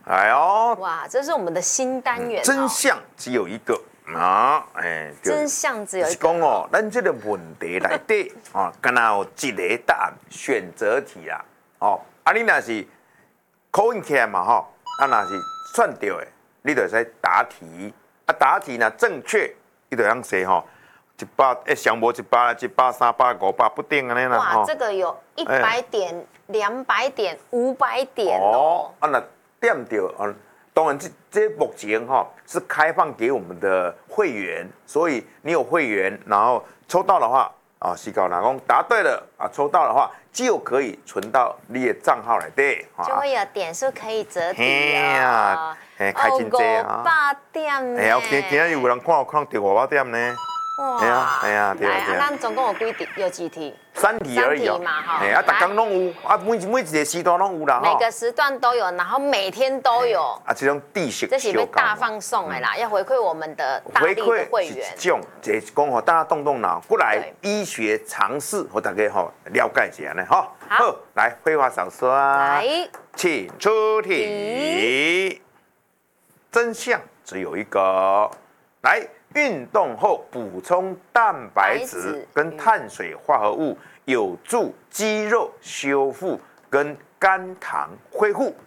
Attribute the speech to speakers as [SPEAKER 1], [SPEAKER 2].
[SPEAKER 1] 哎呦，
[SPEAKER 2] 哇，这是我们的新单元、
[SPEAKER 1] 真相只有一个啊！
[SPEAKER 2] 真相只有一
[SPEAKER 1] 是
[SPEAKER 2] 个。
[SPEAKER 1] 讲哦，咱这个问题内底啊，敢若有一个答案，选择题啦。哦，你若是考验起来嘛吼，若是算对的，你就使答题。答题呢正确，你就通说吼。100，上无100、100、300、500不定安尼啦。
[SPEAKER 2] 哇，这个有100点、200点、500点哦。
[SPEAKER 1] 那点掉当然这目前是开放给我们的会员，所以你有会员，然后抽到的话是搞哪讲答对了抽到的话就可以存到你的账号来对，
[SPEAKER 2] 就会有点数可以折抵
[SPEAKER 1] 哦。开心济啊
[SPEAKER 2] ！500点呢？
[SPEAKER 1] 今日有人看到500点呢。
[SPEAKER 2] 哇！
[SPEAKER 1] 对啊。
[SPEAKER 2] 咱总共有几题？有几题
[SPEAKER 1] ？3题而已
[SPEAKER 2] 嘛哈。
[SPEAKER 1] 逐天拢有每一个时段拢有啦。
[SPEAKER 2] 每个时段都有，然后每天都有。
[SPEAKER 1] 这种地形。
[SPEAKER 2] 这是被大放送的啦，要回馈我们的大力的会员。
[SPEAKER 1] 这种就是讲大家动脑，过来医学常识，和大家了解一下呢好，来绘画小说
[SPEAKER 2] 来，
[SPEAKER 1] 请出题。真相只有一个，来。运动后补充蛋白质跟碳水化合物，有助肌肉修复跟肝糖恢复。